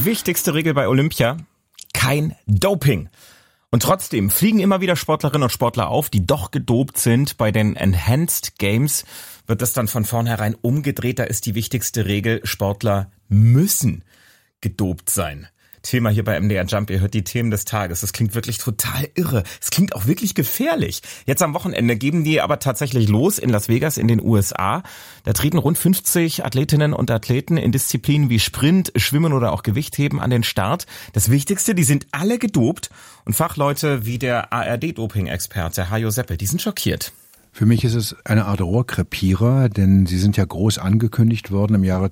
wichtigste Regel bei Olympia: kein Doping. Und trotzdem fliegen immer wieder Sportlerinnen und Sportler auf, die doch gedopt sind. Bei den Enhanced Games wird das dann von vornherein umgedreht. Da ist die wichtigste Regel: Sportler müssen gedopt sein. Thema hier bei MDR Jump, ihr hört die Themen des Tages. Das klingt wirklich total irre. Es klingt auch wirklich gefährlich. Jetzt am Wochenende geben die aber tatsächlich los in Las Vegas in den USA. Da treten rund 50 Athletinnen und Athleten in Disziplinen wie Sprint, Schwimmen oder auch Gewichtheben an den Start. Das Wichtigste, die sind alle gedopt. Und Fachleute wie der ARD-Doping-Experte Hajo Seppel, die sind schockiert. Für mich ist es eine Art Rohrkrepierer, denn sie sind ja groß angekündigt worden im Jahre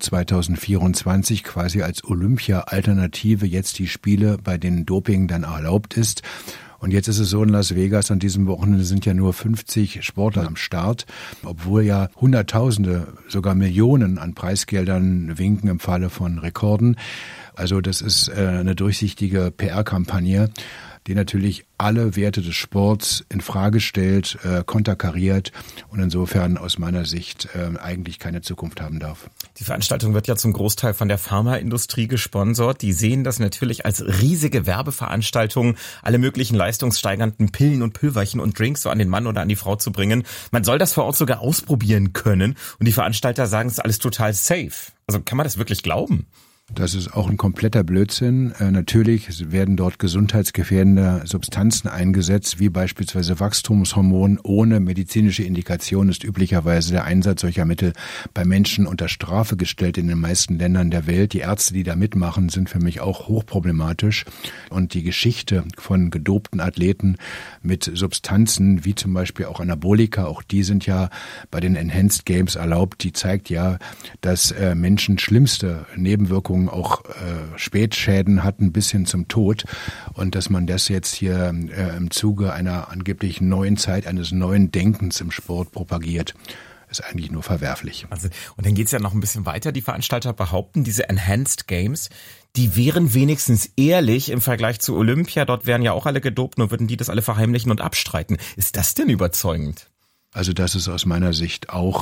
2024, quasi als Olympia-Alternative, jetzt die Spiele, bei denen Doping dann erlaubt ist. Und jetzt ist es so, in Las Vegas an diesem Wochenende sind ja nur 50 Sportler am Start, obwohl ja Hunderttausende, sogar Millionen an Preisgeldern winken im Falle von Rekorden. Also das ist eine durchsichtige PR-Kampagne, die natürlich alle Werte des Sports in Frage stellt, konterkariert und insofern aus meiner Sicht eigentlich keine Zukunft haben darf. Die Veranstaltung wird ja zum Großteil von der Pharmaindustrie gesponsert. Die sehen das natürlich als riesige Werbeveranstaltung, alle möglichen leistungssteigernden Pillen und Pülverchen und Drinks so an den Mann oder an die Frau zu bringen. Man soll das vor Ort sogar ausprobieren können und die Veranstalter sagen, es ist alles total safe. Also kann man das wirklich glauben? Das ist auch ein kompletter Blödsinn. Natürlich werden dort gesundheitsgefährdende Substanzen eingesetzt, wie beispielsweise Wachstumshormon. Ohne medizinische Indikation ist üblicherweise der Einsatz solcher Mittel bei Menschen unter Strafe gestellt in den meisten Ländern der Welt. Die Ärzte, die da mitmachen, sind für mich auch hochproblematisch. Und die Geschichte von gedopten Athleten mit Substanzen, wie zum Beispiel auch Anabolika, auch die sind ja bei den Enhanced Games erlaubt, die zeigt ja, dass Menschen schlimmste Nebenwirkungen auch Spätschäden hatten bis hin zum Tod und dass man das jetzt hier im Zuge einer angeblich neuen Zeit, eines neuen Denkens im Sport propagiert, ist eigentlich nur verwerflich. Also, und dann geht's ja noch ein bisschen weiter. Die Veranstalter behaupten, diese Enhanced Games, die wären wenigstens ehrlich im Vergleich zu Olympia. Dort wären ja auch alle gedopt, nur würden die das alle verheimlichen und abstreiten. Ist das denn überzeugend? Also das ist aus meiner Sicht auch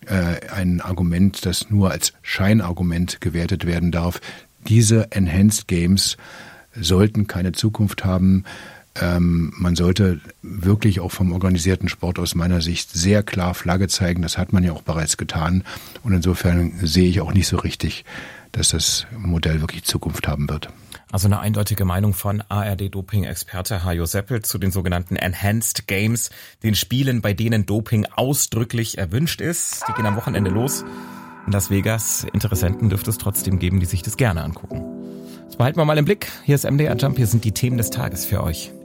ein Argument, das nur als Scheinargument gewertet werden darf. Diese Enhanced Games sollten keine Zukunft haben. Man sollte wirklich auch vom organisierten Sport aus meiner Sicht sehr klar Flagge zeigen. Das hat man ja auch bereits getan. Und insofern sehe ich auch nicht so richtig, dass das Modell wirklich Zukunft haben wird. Also eine eindeutige Meinung von ARD-Doping-Experte Hajo Seppel zu den sogenannten Enhanced Games, den Spielen, bei denen Doping ausdrücklich erwünscht ist. Die gehen am Wochenende los. In Las Vegas Interessenten dürfte es trotzdem geben, die sich das gerne angucken. Das behalten wir mal im Blick. Hier ist MDR Jump, hier sind die Themen des Tages für euch.